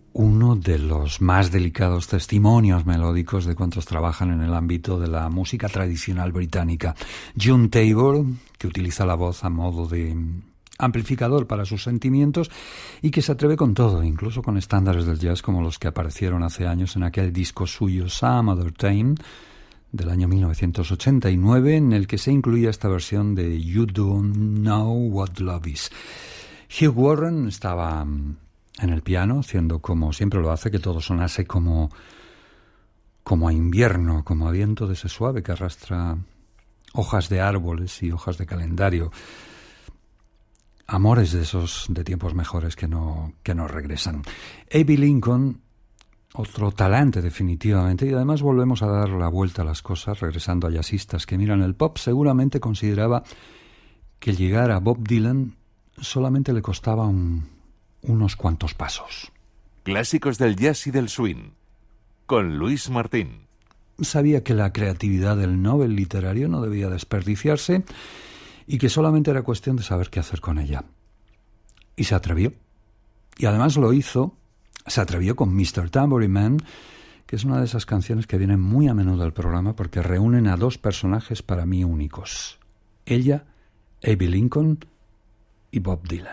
uno de los más delicados testimonios melódicos de cuantos trabajan en el ámbito de la música tradicional británica. June Tabor, que utiliza la voz a modo de amplificador para sus sentimientos y que se atreve con todo, incluso con estándares del jazz como los que aparecieron hace años en aquel disco suyo Some Other Time del año 1989, en el que se incluía esta versión de You Don't Know What Love Is. Hugh Warren estaba en el piano, haciendo como siempre lo hace, que todo sonase como a invierno, como a viento de ese suave que arrastra hojas de árboles y hojas de calendario. Amores de esos de tiempos mejores que no regresan. Abbey Lincoln, otro talante definitivamente, y además volvemos a dar la vuelta a las cosas, regresando a jazzistas que miran el pop, seguramente consideraba que llegar a Bob Dylan solamente le costaba unos cuantos pasos. Clásicos del jazz y del swing, con Luis Martín. Sabía que la creatividad del Nobel literario no debía desperdiciarse y que solamente era cuestión de saber qué hacer con ella. Y se atrevió. Y además lo hizo, se atrevió con Mr. Tambourine Man, que es una de esas canciones que vienen muy a menudo al programa porque reúnen a dos personajes para mí únicos. Ella, Abbey Lincoln y Bob Dylan.